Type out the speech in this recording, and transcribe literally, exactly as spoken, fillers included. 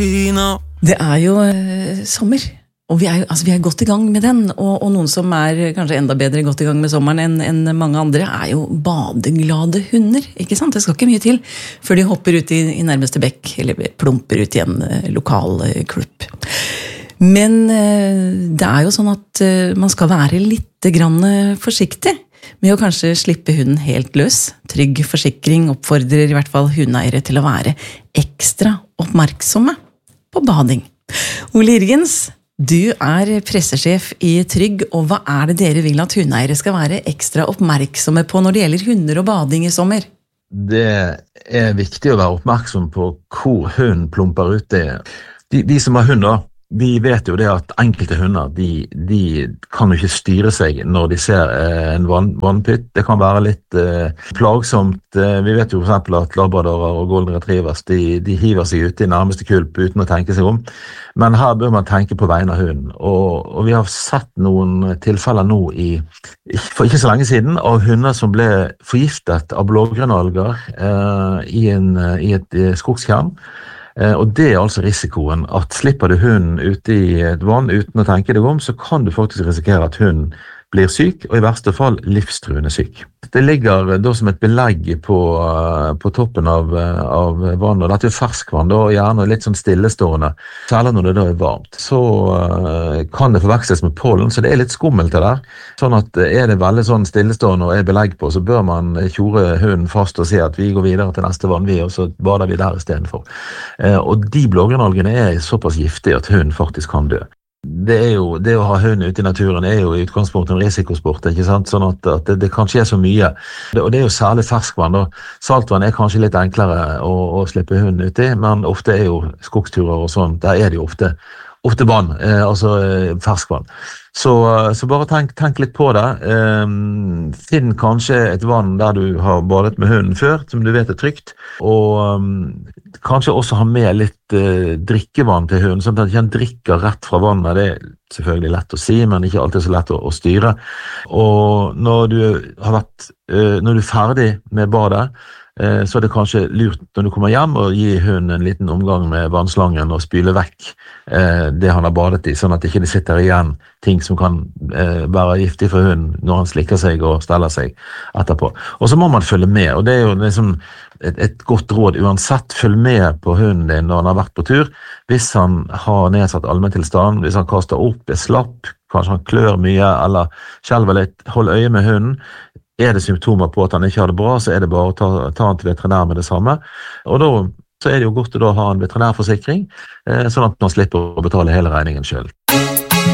fina. Det er jo eh, sommer, og vi er, jo, altså, vi er godt i gang med den, og, og noen som er kanskje enda bedre godt i gang med sommeren enn, enn mange andre, er jo badeglade hunder, ikke sant? Det skal ikke mye til før de hopper ut i, i nærmeste bekk, eller plumper ut i en eh, lokal eh, klubb. Men eh, det er jo sånn at eh, man skal være litt grann forsiktig med å kanskje slippe hunden helt løs. Trygg forsikring oppfordrer i hvert fall hundeeiere til å være ekstra oppmerksomme på bading. Ole Irgens, du er pressesjef i Trygg, og hva er det dere vil at hundeeiere skal være ekstra oppmerksomme på når det gjelder hunder og bading i sommer? Det er viktig å være oppmerksom på hvor hunden plumper ut det. De, de som har hunder, vi vet jo det at enkelte hunder, de, de kan jo ikke styre seg når de ser eh, en vann, vannpytt. Det kan være litt eh, plagsomt. Eh, vi vet jo for eksempel at labradorer og golden retrievers, de, de hiver seg ut i nærmeste kulp uten å tenke seg om. Men her bør man tenke på vegne av hunden. Og, og vi har sett noen tilfeller nå i, for ikke så lenge siden, av hunder som ble forgiftet av blågrønnalger eh, i, en, i et eh, skogskjern. Og det er altså risikoen, at slipper du hunden ute i et vann uten å tenke deg om, så kan du faktisk risikere at hunden blir syk, og i verste fall livstruende syk. Det ligger da som et belegg på, på toppen av, av vannet, og dette er ferskvann, da, og gjerne litt sånn stillestående, særlig når det da er varmt. Så uh, kan det forveksles med pollen, så det er litt skummelt det der. Sånn at er det veldig sånn stillestående og er belegg på, så bør man tjore hunden fast og si at vi går videre til neste vann, vi, og så bader vi der i stedet for. Uh, og de blågrønnalgene er såpass giftige at hunden faktisk kan dø. Det, er jo, det å ha hund ute i naturen er jo i utgangspunktet en risikosport, ikke sant? Sånn at, at det, det kan skje så mye. Det, og det er jo særlig ferskvann. Da. Saltvann er kanskje litt enklere å, å slippe hunden ut i, men ofte er jo skogsturer og sånn, der er det jo ofte, ofte vann, eh, altså eh, ferskvann. Så, så bare tenk, tenk litt på det. Um, finn kanskje et vann der du har badet med hunden før, som du vet er trygt, og um, kanskje også ha med litt uh, drikkevann til hunden, sånn at han ikke drikker rett fra vannet. Det er selvfølgelig lett å si, men ikke alltid så lett å, å styre. Og når du, har vært, uh, når du er ferdig med badet, uh, så er det kanskje lurt når du kommer hjem å gi hunden en liten omgang med vannslangen og spyle vekk uh, det han har badet i, sånn at det ikke sitter igjen ting som kan eh, være giftig for hunden når han slikker seg og steller seg etterpå. Og så må man følge med, og det er jo liksom et, et godt råd uansett. Følg med på hunden din når han har vært på tur. Hvis han har nedsatt allmenntilstand, hvis han kaster opp, er slapp, kanskje han klør mye eller skjelver litt, hold øye med hunden. Er det symptomer på at han ikke har det bra, så er det bare å ta, ta han til veterinær med det samme. Og da så er det jo godt å da ha en veterinærforsikring, eh, sånn at man slipper å betale hele regningen selv.